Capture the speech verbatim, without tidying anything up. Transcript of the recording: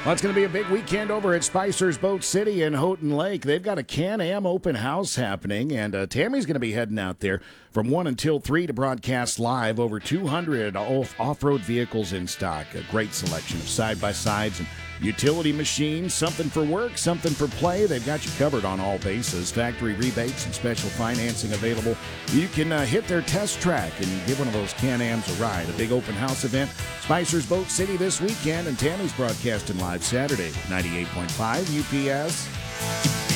Well, it's going to be a big weekend over at Spicer's Boat City in Houghton Lake. They've got a Can-Am open house happening, and uh, Tammy's going to be heading out there from one until three to broadcast live. Over two hundred off- off-road vehicles in stock. A great selection of side-by-sides and utility machines. Something for work, something for play. They've got you covered on all bases. Factory rebates and special financing available. You can uh, hit their test track and give one of those Can-Ams a ride. A big open house event. Spicer's Boat City this weekend, and Tammy's broadcasting live Saturday, ninety-eight point five U P S.